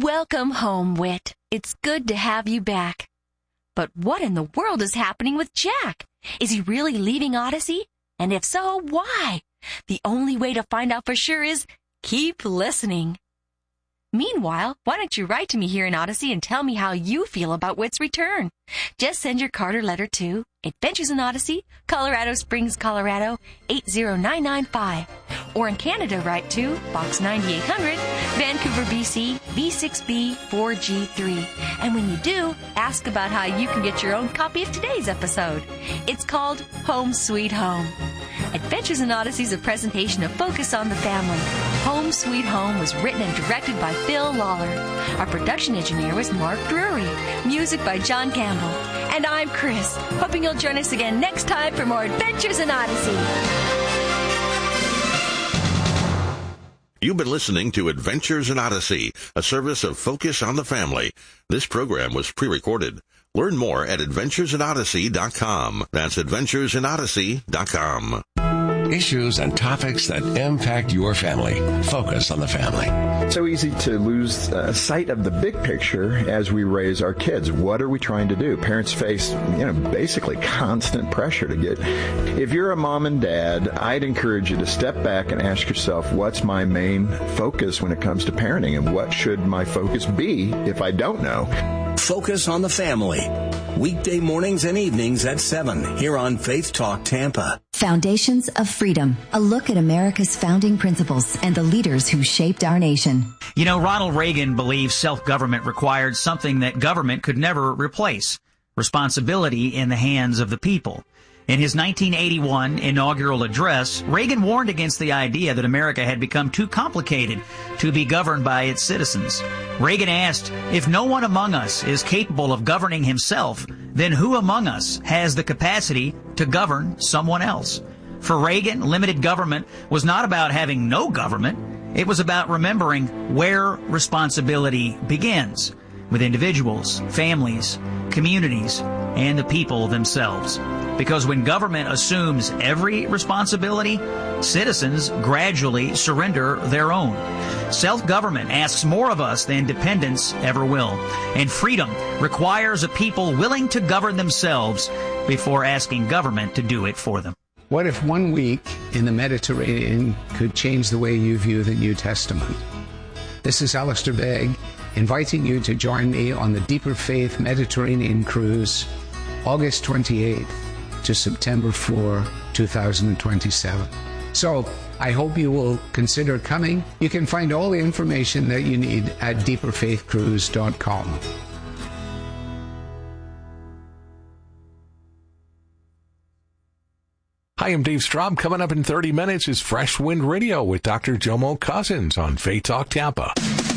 Welcome home, Whit. It's good to have you back. But what in the world is happening with Jack? Is he really leaving Odyssey? And if so, why? The only way to find out for sure is keep listening. Meanwhile, why don't you write to me here in Odyssey and tell me how you feel about Whit's return? Just send your card or letter to Adventures in Odyssey, Colorado Springs, Colorado, 80995. Or in Canada, write to Box 9800, Vancouver, BC, V6B 4G3. And when you do, ask about how you can get your own copy of today's episode. It's called Home Sweet Home. Adventures in Odyssey is a presentation of Focus on the Family. Home Sweet Home was written and directed by Phil Lawler. Our production engineer was Mark Drury. Music by John Campbell. And I'm Chris, hoping you'll join us again next time for more Adventures in Odyssey. You've been listening to Adventures in Odyssey, a service of Focus on the Family. This program was pre-recorded. Learn more at adventuresinodyssey.com. That's adventuresinodyssey.com. Issues and topics that impact your family. Focus on the Family. So easy to lose sight of the big picture as we raise our kids. What are we trying to do? Parents face, basically constant pressure to get. If you're a mom and dad, I'd encourage you to step back and ask yourself, what's my main focus when it comes to parenting, and what should my focus be if I don't know? Focus on the Family. Weekday mornings and evenings at 7 here on Faith Talk Tampa. Foundations of Freedom, a look at America's founding principles and the leaders who shaped our nation. Ronald Reagan believed self-government required something that government could never replace: responsibility in the hands of the people. In his 1981 inaugural address, Reagan warned against the idea that America had become too complicated to be governed by its citizens. Reagan asked, if no one among us is capable of governing himself, then who among us has the capacity to govern someone else? For Reagan, limited government was not about having no government. It was about remembering where responsibility begins, with individuals, families, communities, and the people themselves. Because when government assumes every responsibility, citizens gradually surrender their own. Self-government asks more of us than dependence ever will. And freedom requires a people willing to govern themselves before asking government to do it for them. What if 1 week in the Mediterranean could change the way you view the New Testament? This is Alistair Begg, inviting you to join me on the Deeper Faith Mediterranean Cruise, August 28th to September 4, 2027. So I hope you will consider coming. You can find all the information that you need at deeperfaithcruise.com. Hi, I'm Dave Straub. Coming up in 30 minutes is Fresh Wind Radio with Dr. Jomo Cousins on Faith Talk Tampa.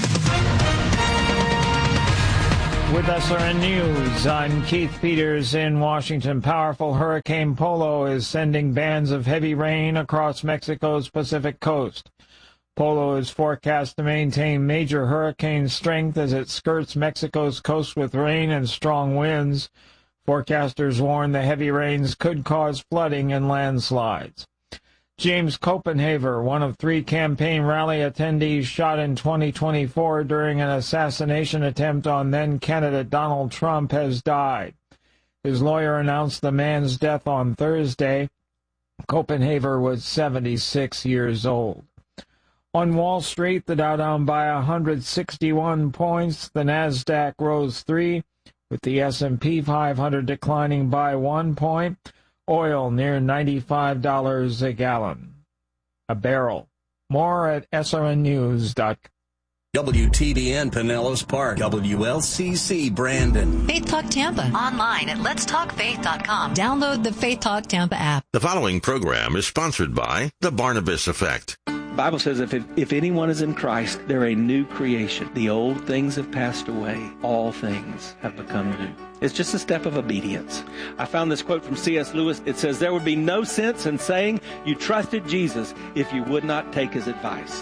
With SRN News, I'm Keith Peters in Washington. Powerful Hurricane Polo is sending bands of heavy rain across Mexico's Pacific coast. Polo is forecast to maintain major hurricane strength as it skirts Mexico's coast with rain and strong winds. Forecasters warn the heavy rains could cause flooding and landslides. James Copenhaver, one of 3 campaign rally attendees shot in 2024 during an assassination attempt on then-candidate Donald Trump, has died. His lawyer announced the man's death on Thursday. Copenhaver was 76 years old. On Wall Street, the Dow down by 161 points. The Nasdaq rose 3, with the S&P 500 declining by 1 point. Oil near $95 a barrel. More at srnnews.com. WTBN Pinellas Park, WLCC Brandon. Faith Talk Tampa. Online at letstalkfaith.com. Download the Faith Talk Tampa app. The following program is sponsored by The Barnabas Effect. The Bible says if anyone is in Christ, they're a new creation. The old things have passed away. All things have become new. It's just a step of obedience. I found this quote from C.S. Lewis. It says, there would be no sense in saying you trusted Jesus if you would not take his advice.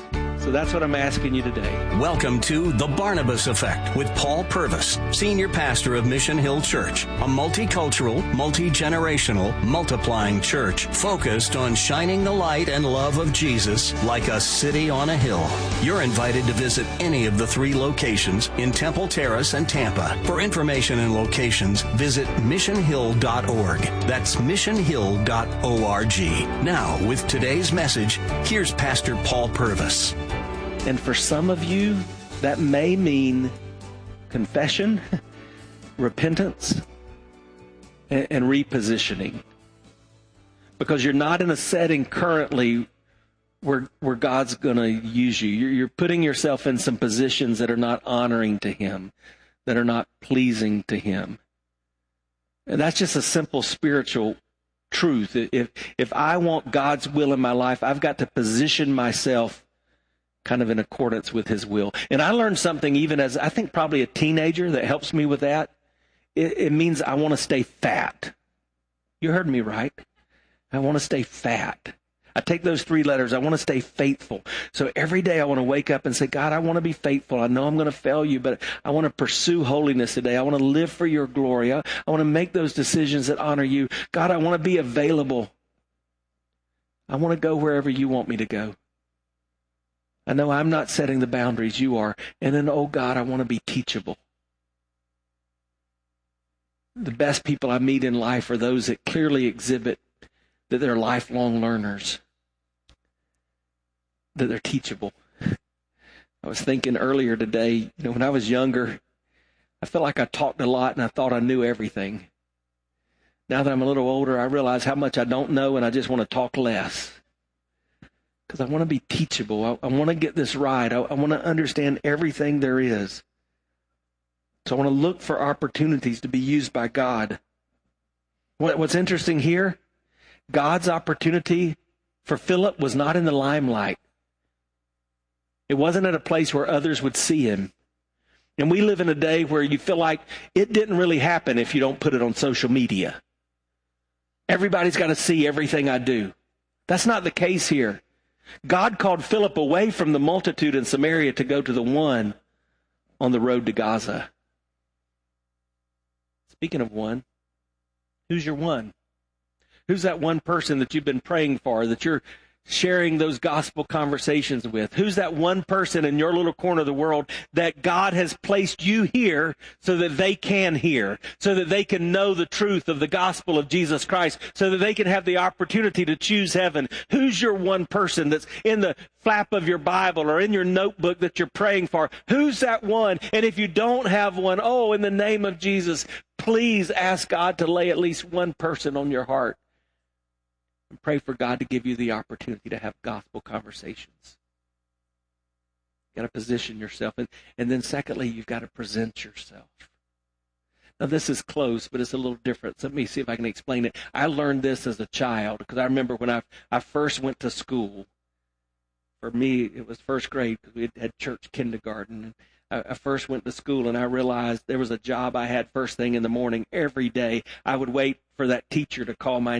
So that's what I'm asking you today. Welcome to The Barnabas Effect with Paul Purvis, Senior Pastor of Mission Hill Church, a multicultural, multi-generational, multiplying church focused on shining the light and love of Jesus like a city on a hill. You're invited to visit any of the 3 locations in Temple Terrace and Tampa. For information and locations, visit missionhill.org. That's missionhill.org. Now, with today's message, here's Pastor Paul Purvis. And for some of you, that may mean confession, repentance, and repositioning. Because you're not in a setting currently where God's going to use you. You're putting yourself in some positions that are not honoring to Him, that are not pleasing to Him. And that's just a simple spiritual truth. If I want God's will in my life, I've got to position myself kind of in accordance with His will. And I learned something even as, I think, probably a teenager that helps me with that. It means I want to stay fat. You heard me right. I want to stay fat. I take those 3 letters. I want to stay faithful. So every day I want to wake up and say, God, I want to be faithful. I know I'm going to fail you, but I want to pursue holiness today. I want to live for your glory. I want to make those decisions that honor you. God, I want to be available. I want to go wherever you want me to go. I know I'm not setting the boundaries, you are. And then, oh God, I want to be teachable. The best people I meet in life are those that clearly exhibit that they're lifelong learners, that they're teachable. I was thinking earlier today, when I was younger, I felt like I talked a lot and I thought I knew everything. Now that I'm a little older, I realize how much I don't know and I just want to talk less. Because I want to be teachable. I want to get this right. I want to understand everything there is. So I want to look for opportunities to be used by God. What's interesting here, God's opportunity for Philip was not in the limelight. It wasn't at a place where others would see him. And we live in a day where you feel like it didn't really happen if you don't put it on social media. Everybody's got to see everything I do. That's not the case here. God called Philip away from the multitude in Samaria to go to the one on the road to Gaza. Speaking of one, who's your one? Who's that one person that you've been praying for, that you're sharing those gospel conversations with? Who's that one person in your little corner of the world that God has placed you here so that they can hear, so that they can know the truth of the gospel of Jesus Christ, so that they can have the opportunity to choose heaven? Who's your one person that's in the flap of your Bible or in your notebook that you're praying for? Who's that one? And if you don't have one, in the name of Jesus, please ask God to lay at least one person on your heart. And pray for God to give you the opportunity to have gospel conversations. You've got to position yourself. And then secondly, you've got to present yourself. Now, this is close, but it's a little different. So let me see if I can explain it. I learned this as a child because I remember when I first went to school. For me, it was first grade because we had church kindergarten. I first went to school and I realized there was a job I had first thing in the morning every day. I would wait for that teacher to call my